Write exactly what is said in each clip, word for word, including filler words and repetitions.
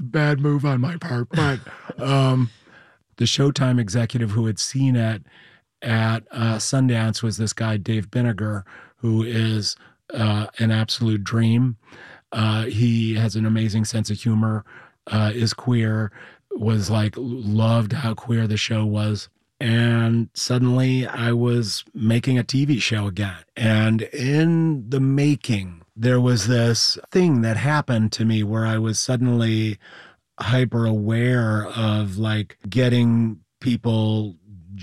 bad move on my part. But um, the Showtime executive who had seen it at uh, Sundance was this guy, Dave Binniger, who is uh, an absolute dream. Uh, he has an amazing sense of humor, uh, is queer, was like, loved how queer the show was. And suddenly I was making a T V show again. And in the making, there was this thing that happened to me where I was suddenly hyper aware of like getting people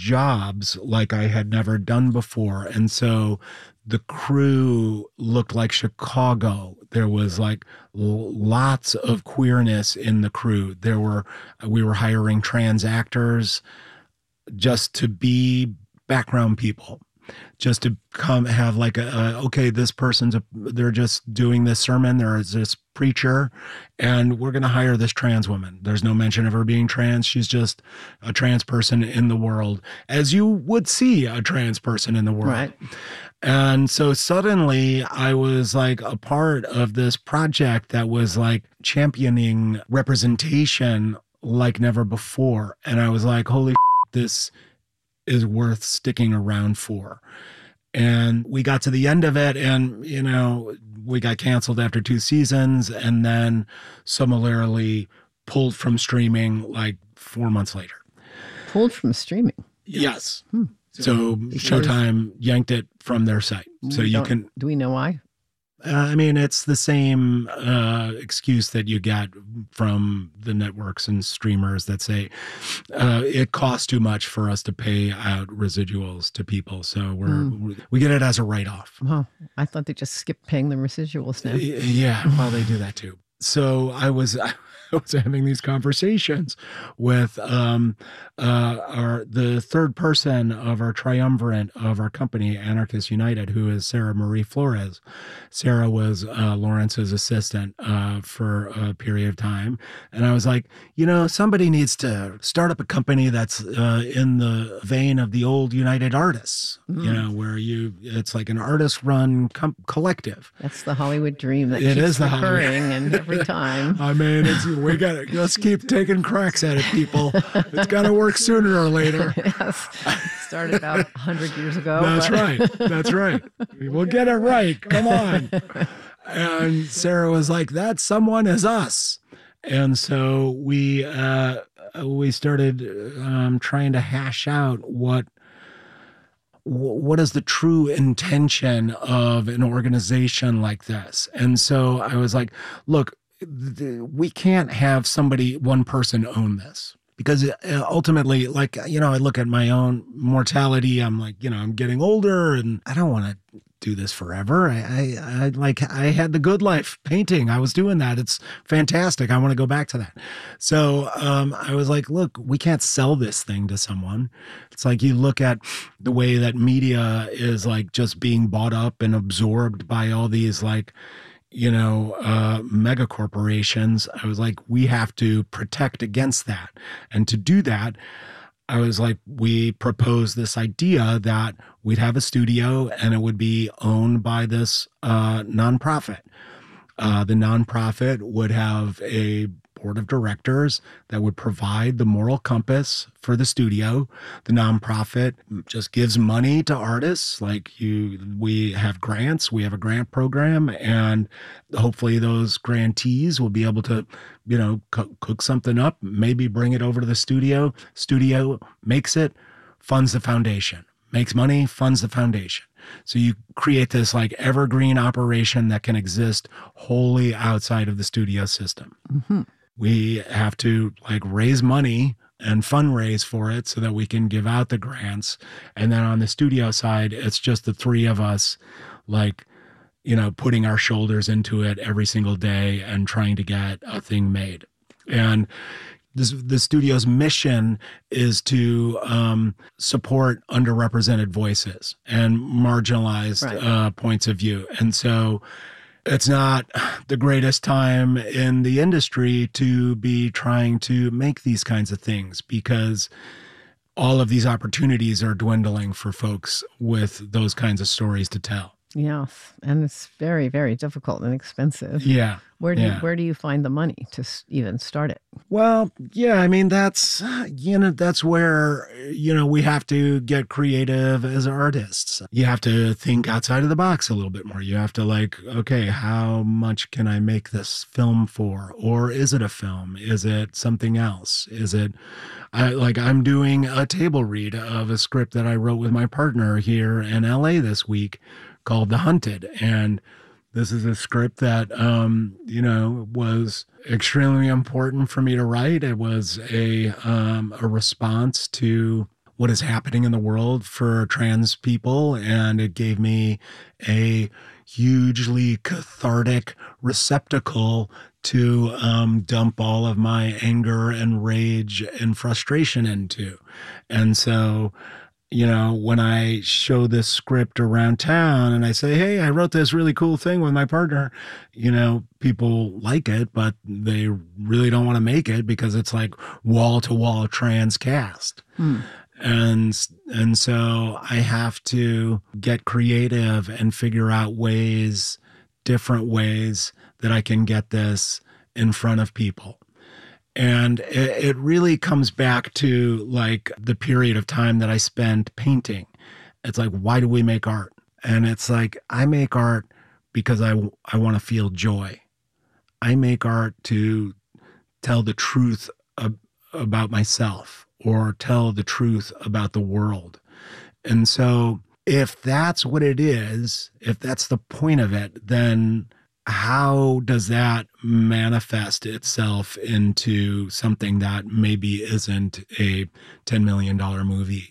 jobs like I had never done before. And so the crew looked like Chicago. There was like lots of queerness in the crew. There were, we were hiring trans actors just to be background people, just to come have like a, a okay, this person's a, they're just doing this sermon. There is this preacher and we're going to hire this trans woman. There's no mention of her being trans. She's just a trans person in the world, as you would see a trans person in the world. Right. And so suddenly I was like a part of this project that was like championing representation like never before. And I was like, holy shit, this is worth sticking around for. And we got to the end of it and, you know, we got canceled after two seasons and then similarly pulled from streaming like four months later. Pulled from streaming? Yes. Hmm. So Showtime yanked it from their site. So you can... Do we know why? Uh, I mean, it's the same uh, excuse that you get from the networks and streamers that say uh, it costs too much for us to pay out residuals to people. So we're, mm. we get it as a write-off. Oh, I thought they just skipped paying the residuals now. Yeah, well, they do that too. So I was... I was having these conversations with um, uh, our the third person of our triumvirate of our company, Anarchists United, who is Sarah Marie Flores. Sarah was uh, Lawrence's assistant uh, for a period of time. And I was like, you know, somebody needs to start up a company that's uh, in the vein of the old United Artists, mm. you know, where you it's like an artist-run com- collective. That's the Hollywood dream that it keeps is the recurring and every time. I mean, it's we got to let's keep taking cracks at it, people. It's got to work sooner or later. Yes. Started about one hundred years ago. That's but... right. That's right. We'll get it right. Come on. And Sarah was like, that someone is us. And so we uh, we started um, trying to hash out what what is the true intention of an organization like this. And so I was like, look, we can't have somebody, one person own this because ultimately, like, you know, I look at my own mortality. I'm like, you know, I'm getting older and I don't want to do this forever. I, I, I like, I had the good life painting. I was doing that. It's fantastic. I want to go back to that. So um, I was like, look, we can't sell this thing to someone. It's like you look at the way that media is like just being bought up and absorbed by all these like, you know, uh, mega corporations. I was like, we have to protect against that. And to do that, I was like, we proposed this idea that we'd have a studio and it would be owned by this uh, nonprofit. Uh, the nonprofit would have a board of directors that would provide the moral compass for the studio. The nonprofit just gives money to artists. Like you, we have grants, we have a grant program, and hopefully those grantees will be able to, you know, co- cook something up, maybe bring it over to the studio. Studio makes it, funds the foundation, makes money, funds the foundation. So you create this like evergreen operation that can exist wholly outside of the studio system. Mm-hmm. We have to like raise money and fundraise for it so that we can give out the grants. And then on the studio side, it's just the three of us, like, you know, putting our shoulders into it every single day and trying to get a thing made. And this, the studio's mission is to um, support underrepresented voices and marginalized right. uh, points of view. And so it's not the greatest time in the industry to be trying to make these kinds of things because all of these opportunities are dwindling for folks with those kinds of stories to tell. Yes, and it's very, very difficult and expensive. Yeah. Where do yeah. you, where do you find the money to s- even start it? Well, yeah, I mean, that's, you know, that's where, you know, we have to get creative as artists. You have to think outside of the box a little bit more. You have to like, okay, how much can I make this film for? Or is it a film? Is it something else? Is it, I, like, I'm doing a table read of a script that I wrote with my partner here in L A this week called The Hunted. And this is a script that, um, you know, was extremely important for me to write. It was a um, a response to what is happening in the world for trans people, and it gave me a hugely cathartic receptacle to um, dump all of my anger and rage and frustration into. And so, you know, when I show this script around town and I say, hey, I wrote this really cool thing with my partner, you know, people like it, but they really don't want to make it because it's like wall to wall trans cast. Hmm. And, and so I have to get creative and figure out ways, different ways that I can get this in front of people. And it, it really comes back to like the period of time that I spent painting. It's like, why do we make art? And it's like, I make art because I, I want to feel joy. I make art to tell the truth ab- about myself or tell the truth about the world. And so if that's what it is, if that's the point of it, then how does that manifest itself into something that maybe isn't a ten million dollars movie?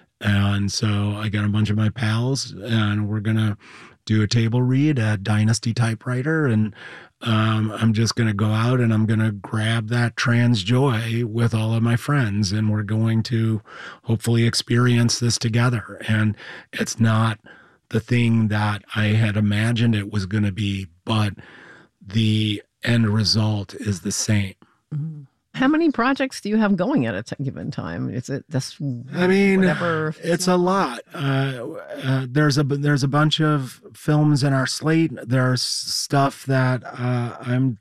And so I got a bunch of my pals and we're going to do a table read at Dynasty Typewriter. And um, I'm just going to go out and I'm going to grab that trans joy with all of my friends. And we're going to hopefully experience this together. And it's not the thing that I had imagined it was going to be, but the end result is the same. Mm-hmm. How many projects do you have going at a t- given time? Is it this? I mean, whatever? It's a lot. Uh, uh, there's a there's a bunch of films in our slate. There's stuff that uh, I'm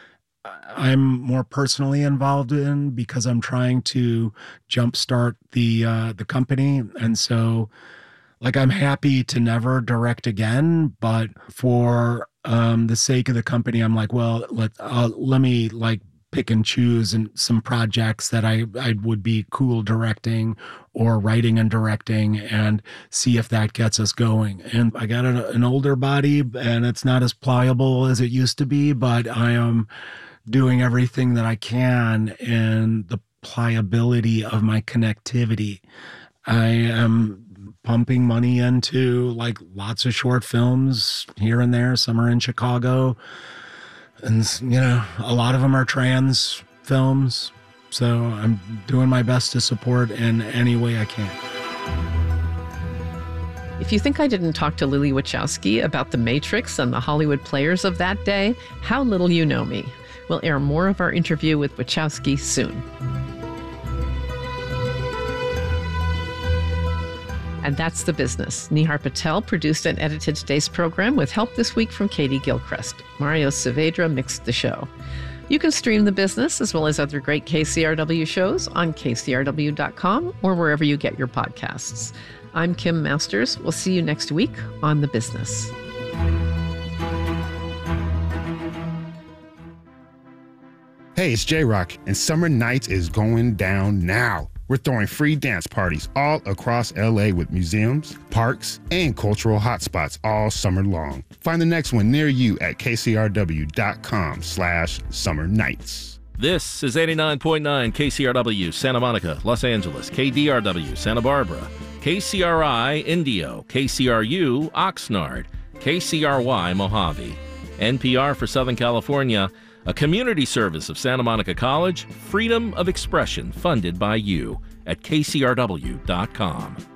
I'm more personally involved in because I'm trying to jumpstart the uh, the company, and so. Like, I'm happy to never direct again, but for um, the sake of the company, I'm like, well, let uh, let me like pick and choose and some projects that I, I would be cool directing or writing and directing and see if that gets us going. And I got an, an older body and it's not as pliable as it used to be, but I am doing everything that I can in the pliability of my connectivity. I am pumping money into like lots of short films here and there. Some are in Chicago. And, you know, a lot of them are trans films. So I'm doing my best to support in any way I can. If you think I didn't talk to Lily Wachowski about The Matrix and the Hollywood players of that day, how little you know me. We'll air more of our interview with Wachowski soon. And that's The Business. Nihar Patel produced and edited today's program with help this week from Katie Gilchrist. Mario Saavedra mixed the show. You can stream The Business as well as other great K C R W shows on K C R W dot com or wherever you get your podcasts. I'm Kim Masters. We'll see you next week on The Business. Hey, it's J-Rock, and Summer Nights is going down now. We're throwing free dance parties all across L A with museums, parks, and cultural hotspots all summer long. Find the next one near you at K C R W dot com slash summer nights. This is eighty-nine point nine K C R W Santa Monica, Los Angeles, K D R W Santa Barbara, K C R I Indio, K C R U Oxnard, K C R Y Mojave, N P R for Southern California, a community service of Santa Monica College, freedom of expression funded by you at K C R W dot com.